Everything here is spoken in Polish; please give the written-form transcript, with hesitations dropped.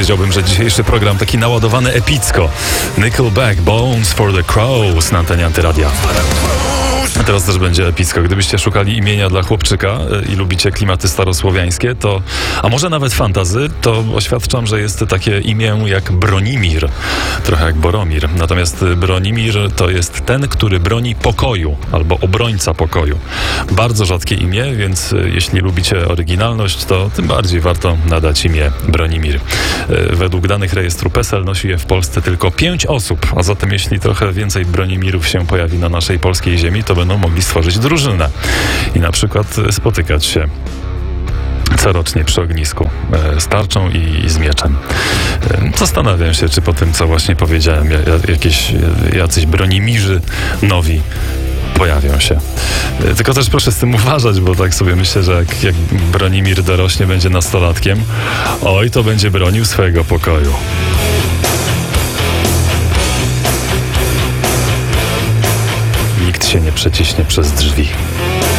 powiedziałbym, że dzisiejszy program taki naładowany epicko. Nickelback, Bones for the Crows na antenie Antyradia. A teraz też będzie epicko. Gdybyście szukali imienia dla chłopczyka i lubicie klimaty starosłowiańskie, to, a może nawet fantazy, to oświadczam, że jest takie imię jak Bronimir. Trochę jak Boromir. Natomiast Bronimir to jest ten, który broni pokoju, albo obrońca pokoju. Bardzo rzadkie imię, więc jeśli lubicie oryginalność, to tym bardziej warto nadać imię Bronimir. Według danych rejestru PESEL nosi je w Polsce tylko 5 osób, a zatem jeśli trochę więcej Bronimirów się pojawi na naszej polskiej ziemi, to będą mogli stworzyć drużynę i na przykład spotykać się corocznie przy ognisku z tarczą i z mieczem. Zastanawiam się, czy po tym, co właśnie powiedziałem, jacyś Bronimirzy nowi pojawią się. Tylko też proszę z tym uważać, bo tak sobie myślę, że jak Bronimir dorośnie, będzie nastolatkiem, oj, to będzie bronił swojego pokoju. Nikt się nie przeciśnie przez drzwi.